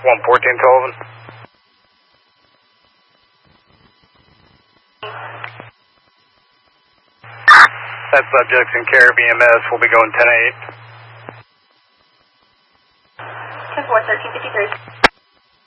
114 Sullivan. That subject's in care of EMS. We'll be going 10-8. 10-4, 1353.